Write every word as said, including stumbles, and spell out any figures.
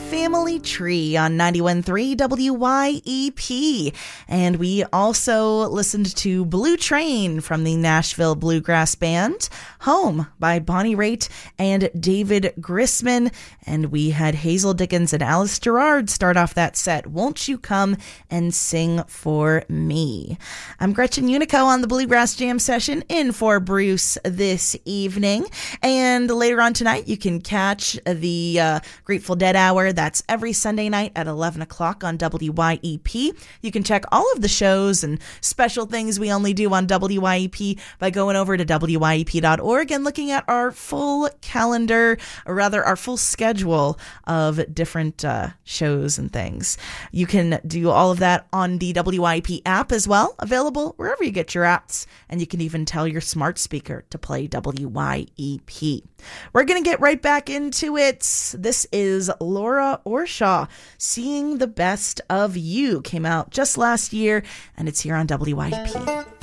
Family Tree on ninety-one point three W Y E P. And we also listened to Blue Train from the Nashville Bluegrass Band, Home by Bonnie Raitt and David Grisman. And we had Hazel Dickens and Alice Gerrard start off that set, Won't You Come and Sing for Me. I'm Gretchen Unico on the Bluegrass Jam session in for Bruce this evening. And later on tonight, you can catch the uh, Grateful Dead Hour. That's every Sunday night at eleven o'clock on W Y E P. You can check all of the shows and special things we only do on W Y E P by going over to W Y E P dot org and looking at our full calendar, or rather our full schedule of different uh, shows and things. You can do all of that on the W Y E P app as well, available wherever you get your apps, and you can even tell your smart speaker to play W Y E P. We're going to get right back into it. This is Laura Orshaw, Seeing the Best of You. Came out just last year, and it's here on W Y E P.